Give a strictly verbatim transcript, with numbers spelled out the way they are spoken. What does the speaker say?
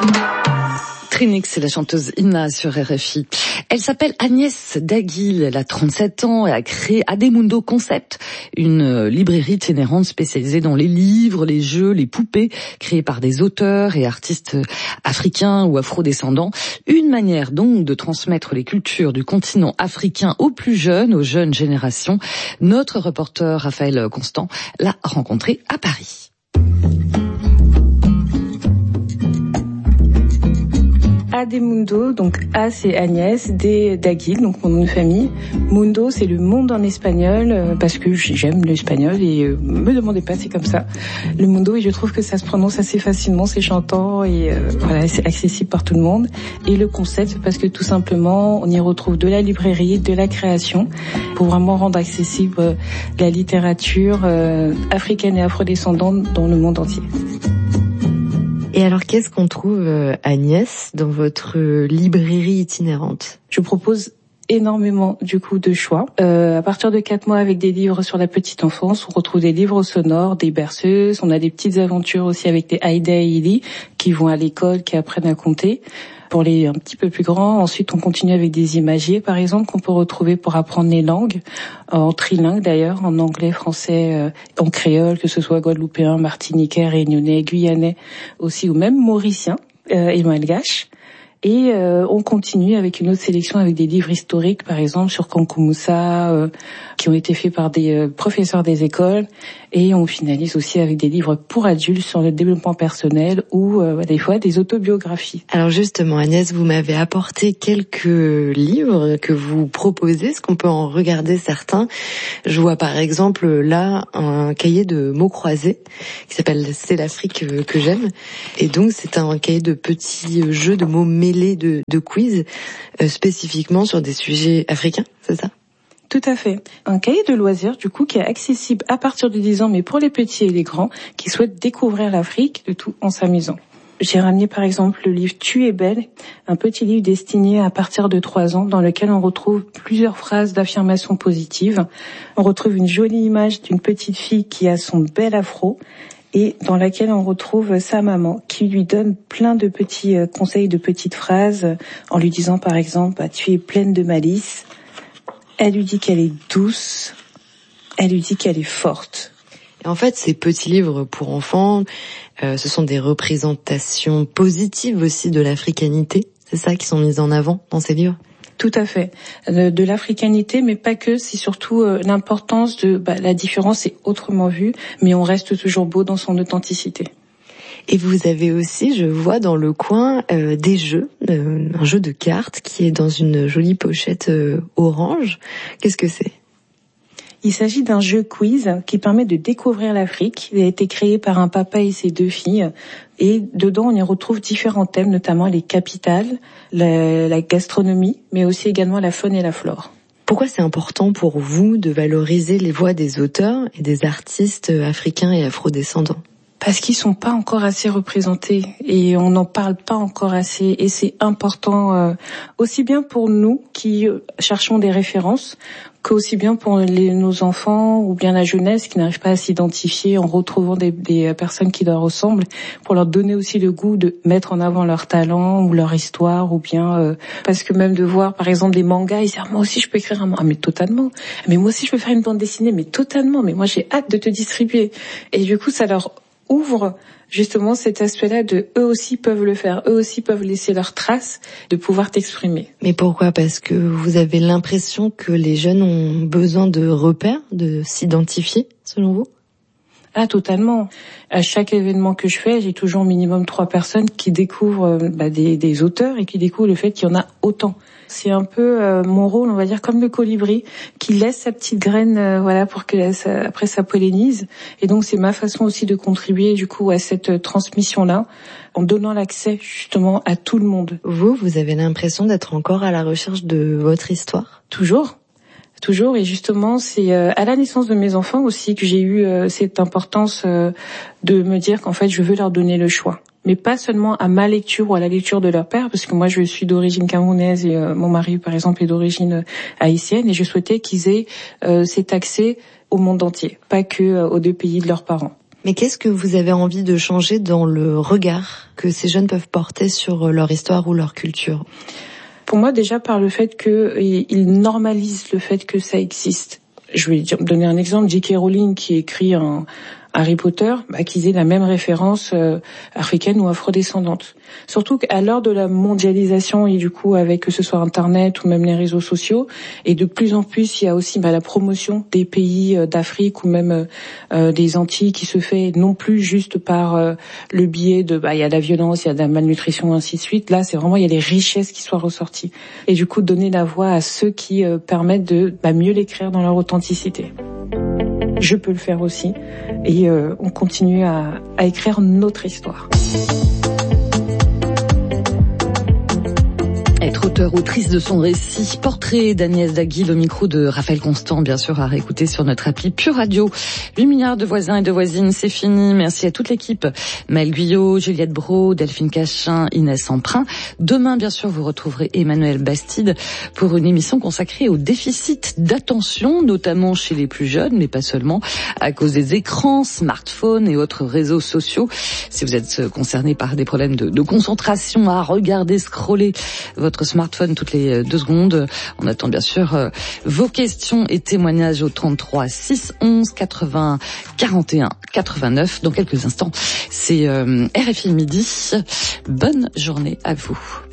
Trinix, c'est la chanteuse Ina sur R F I. Elle s'appelle Agnès Daguil, elle a trente-sept ans et a créé Ademundo Concept, une librairie itinérante spécialisée dans les livres, les jeux, les poupées, créés par des auteurs et artistes africains ou afro-descendants. Une manière donc de transmettre les cultures du continent africain aux plus jeunes, aux jeunes générations. Notre reporter Raphaël Constant l'a rencontré à Paris. Ademundo, donc A c'est Agnès, D Daguil, donc mon nom de famille. Mundo c'est le monde en espagnol, euh, parce que j'aime l'espagnol et euh, me demandez pas, c'est comme ça. Le mundo, et je trouve que ça se prononce assez facilement, c'est chantant et euh, voilà, c'est accessible par tout le monde. Et le concept, parce que tout simplement on y retrouve de la librairie, de la création, pour vraiment rendre accessible euh, la littérature euh, africaine et afrodescendante dans le monde entier. Et alors, qu'est-ce qu'on trouve, Agnès, dans votre librairie itinérante ? Je propose énormément du coup de choix. Euh, à partir de quatre mois, avec des livres sur la petite enfance, on retrouve des livres sonores, des berceuses, on a des petites aventures aussi avec des Aïda et Ili qui vont à l'école, qui apprennent à compter. Pour les un petit peu plus grands, ensuite on continue avec des imagiers, par exemple, qu'on peut retrouver pour apprendre les langues, en trilingue d'ailleurs, en anglais, français, euh, en créole, que ce soit guadeloupéen, martiniquais, réunionnais, guyanais aussi, ou même mauricien euh, et malgache. Et euh, on continue avec une autre sélection avec des livres historiques, par exemple, sur Kankou Moussa, euh, qui ont été faits par des euh, professeurs des écoles. Et on finalise aussi avec des livres pour adultes sur le développement personnel ou euh, des fois des autobiographies. Alors justement, Agnès, vous m'avez apporté quelques livres que vous proposez. Est-ce qu'on peut en regarder certains ? Je vois par exemple là un cahier de mots croisés qui s'appelle « C'est l'Afrique que j'aime ». Et donc c'est un cahier de petits jeux de mots mêlés de, de quiz euh, spécifiquement sur des sujets africains, c'est ça ? Tout à fait. Un cahier de loisirs, du coup, qui est accessible à partir de dix ans, mais pour les petits et les grands, qui souhaitent découvrir l'Afrique, le tout en s'amusant. J'ai ramené, par exemple, le livre « Tu es belle », un petit livre destiné à partir de trois ans, dans lequel on retrouve plusieurs phrases d'affirmation positive. On retrouve une jolie image d'une petite fille qui a son bel afro, et dans laquelle on retrouve sa maman, qui lui donne plein de petits conseils, de petites phrases, en lui disant, par exemple, bah, « Tu es pleine de malice ». Elle lui dit qu'elle est douce, elle lui dit qu'elle est forte. Et en fait, ces petits livres pour enfants, euh, ce sont des représentations positives aussi de l'africanité, c'est ça qui sont mises en avant dans ces livres ? Tout à fait. De, de l'africanité, mais pas que, c'est surtout euh, l'importance de bah, la différence est autrement vue, mais on reste toujours beau dans son authenticité. Et vous avez aussi, je vois dans le coin, euh, des jeux, euh, un jeu de cartes qui est dans une jolie pochette euh, orange. Qu'est-ce que c'est ? Il s'agit d'un jeu quiz qui permet de découvrir l'Afrique. Il a été créé par un papa et ses deux filles. Et dedans, on y retrouve différents thèmes, notamment les capitales, la, la gastronomie, mais aussi également la faune et la flore. Pourquoi c'est important pour vous de valoriser les voix des auteurs et des artistes africains et afrodescendants ? Parce qu'ils sont pas encore assez représentés et on n'en parle pas encore assez, et c'est important euh, aussi bien pour nous qui cherchons des références qu'aussi bien pour les, nos enfants ou bien la jeunesse qui n'arrive pas à s'identifier en retrouvant des, des personnes qui leur ressemblent, pour leur donner aussi le goût de mettre en avant leur talent ou leur histoire, ou bien euh, parce que même de voir par exemple des mangas, ils disent ah, moi aussi je peux écrire un manga, ah, mais totalement, mais moi aussi je peux faire une bande dessinée, mais totalement, mais moi j'ai hâte de te distribuer, et du coup ça leur ouvre justement cet aspect-là de eux aussi peuvent le faire, eux aussi peuvent laisser leurs traces, de pouvoir t'exprimer. Mais pourquoi ? Parce que vous avez l'impression que les jeunes ont besoin de repères, de s'identifier, selon vous ? Ah, totalement. À chaque événement que je fais, j'ai toujours au minimum trois personnes qui découvrent bah, des, des auteurs et qui découvrent le fait qu'il y en a autant. C'est un peu euh, mon rôle, on va dire, comme le colibri, qui laisse sa petite graine, euh, voilà, pour que ça, après ça pollinise. Et donc c'est ma façon aussi de contribuer du coup à cette euh, transmission-là, en donnant l'accès justement à tout le monde. Vous, vous avez l'impression d'être encore à la recherche de votre histoire ? Toujours. Toujours, et justement c'est euh, à la naissance de mes enfants aussi que j'ai eu euh, cette importance euh, de me dire qu'en fait je veux leur donner le choix, mais pas seulement à ma lecture ou à la lecture de leur père, parce que moi je suis d'origine camerounaise et euh, mon mari par exemple est d'origine haïtienne, et je souhaitais qu'ils aient euh, cet accès au monde entier, pas que euh, aux deux pays de leurs parents. Mais qu'est-ce que vous avez envie de changer dans le regard que ces jeunes peuvent porter sur leur histoire ou leur culture ? Pour moi, déjà par le fait qu'ils normalisent le fait que ça existe. Je vais donner un exemple. J K Rowling qui écrit un Harry Potter, bah, qu'ils aient la même référence euh, africaine ou afrodescendante. Surtout qu'à l'heure de la mondialisation et du coup avec que ce soit Internet ou même les réseaux sociaux, et de plus en plus il y a aussi bah, la promotion des pays euh, d'Afrique ou même euh, des Antilles qui se fait non plus juste par euh, le biais de bah il y a de la violence, il y a de la malnutrition, ainsi de suite. Là c'est vraiment il y a les richesses qui soient ressorties et du coup donner la voix à ceux qui euh, permettent de bah, mieux l'écrire dans leur authenticité. Je peux le faire aussi et euh, on continue à, à écrire notre histoire. Être auteur, autrice de son récit, portrait d'Agnès Daguil au micro de Raphaël Constant, bien sûr à réécouter sur notre appli Pure Radio. huit milliards de voisins et de voisines, c'est fini. Merci à toute l'équipe. Maëlle Guyot, Juliette Brault, Delphine Cachin, Inès Emprunt. Demain, bien sûr, vous retrouverez Emmanuel Bastide pour une émission consacrée au déficit d'attention, notamment chez les plus jeunes, mais pas seulement, à cause des écrans, smartphones et autres réseaux sociaux. Si vous êtes concerné par des problèmes de, de concentration à regarder, scroller votre smartphone toutes les deux secondes. On attend bien sûr euh, vos questions et témoignages au trente-trois six onze quatre-vingts quarante et un quatre-vingt-neuf. Dans quelques instants, c'est euh, R F I Midi. Bonne journée à vous.